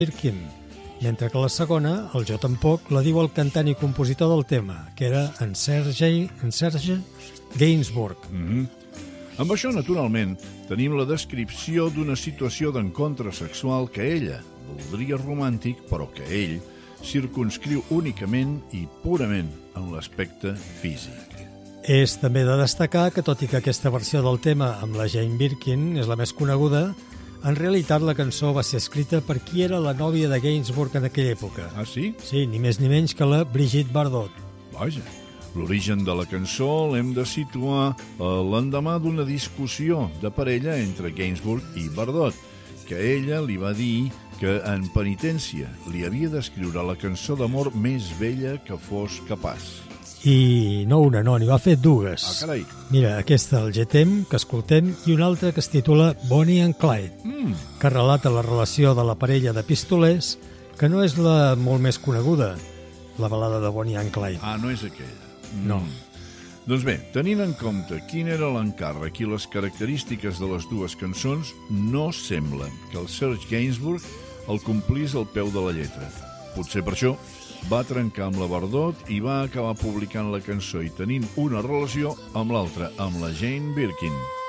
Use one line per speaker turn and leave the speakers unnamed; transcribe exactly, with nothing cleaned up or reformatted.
Birkin, mentre que la segona, el Jo tampoc, la diu el cantant i compositor del tema, que era en Serge, en Serge Gainsbourg.
Mm-hmm. Amb això, naturalment, tenim la descripció d'una situació d'encontre sexual que ella voldria romàntic, però que ell circumscriu únicament i purament en l'aspecte físic.
És també de destacar que, tot i que aquesta versió del tema amb la Jane Birkin és la més coneguda, en realitat la cançó va ser escrita per qui era la nòvia de Gainsbourg en aquella època.
Ah, sí?
Sí, ni més ni menys que la Brigitte Bardot.
Vaja, l'origen de la cançó l'hem de situar l'endemà d'una discussió de parella entre Gainsbourg i Bardot, que ella li va dir que en penitència li havia d'escriure la cançó d'amor més bella que fos capaç.
I no una, no, n'hi va fer dues.
Ah, carai.
Mira, aquesta, el Getem, que escoltem, i una altra que es titula Bonnie and Clyde,
Mm.
que relata la relació de la parella de pistolers, que no és la molt més coneguda, la balada de Bonnie and Clyde.
Ah, no és aquella. Mm.
No.
Doncs bé, tenint en compte quin era l'encàrrec i les característiques de les dues cançons, no sembla que el Serge Gainsbourg el complís al peu de la lletra. Potser per això va trencar amb la Bardot i va acabar publicant la cançó i tenint una relació amb l'altra, amb la Jane Birkin.